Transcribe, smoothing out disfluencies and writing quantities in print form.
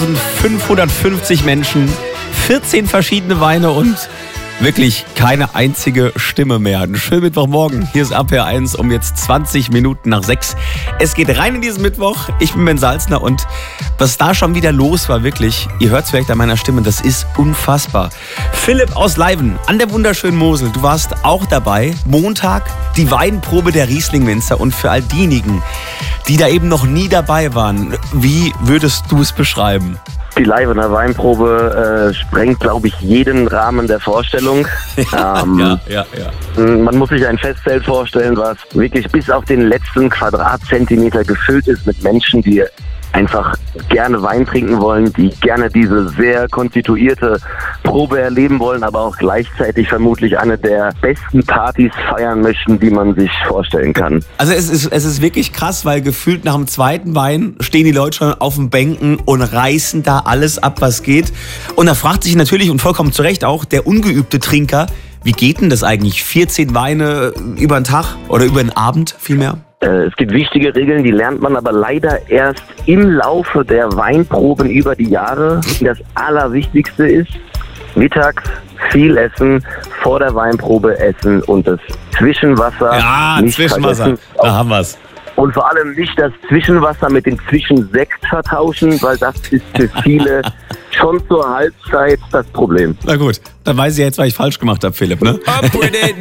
550 Menschen, 14 verschiedene Weine und wirklich keine einzige Stimme mehr. Einen schönen Mittwochmorgen. Hier ist RPR1 um jetzt 20 Minuten nach 6. Es geht rein in diesen Mittwoch. Ich bin Ben Salzner und was da schon wieder los war, wirklich, ihr hört es vielleicht an meiner Stimme, das ist unfassbar. Philipp aus Leiven an der wunderschönen Mosel, du warst auch dabei. Montag die Weinprobe der Riesling-Winzer und für all diejenigen, die da eben noch nie dabei waren, wie würdest du es beschreiben? Die Leivener Weinprobe sprengt, glaube ich, jeden Rahmen der Vorstellung. Ja. Man muss sich ein Festzelt vorstellen, was wirklich bis auf den letzten Quadratzentimeter gefüllt ist mit Menschen, die einfach gerne Wein trinken wollen, die gerne diese sehr konstituierte Probe erleben wollen, aber auch gleichzeitig vermutlich eine der besten Partys feiern möchten, die man sich vorstellen kann. Also es ist wirklich krass, weil gefühlt nach dem zweiten Wein stehen die Leute schon auf den Bänken und reißen da alles ab, was geht. Und da fragt sich natürlich, und vollkommen zu Recht auch, der ungeübte Trinker, wie geht denn das eigentlich? 14 Weine über den Tag oder über den Abend vielmehr? Es gibt wichtige Regeln, die lernt man aber leider erst im Laufe der Weinproben über die Jahre. Das Allerwichtigste ist, mittags viel essen, vor der Weinprobe essen und das Zwischenwasser nicht Zwischenwasser, vergessen. Da haben wir's. Und vor allem nicht das Zwischenwasser mit dem Zwischensekt vertauschen, weil das ist für viele schon zur Halbzeit das Problem. Na gut, dann weiß ich jetzt, was ich falsch gemacht habe, Philipp, ne?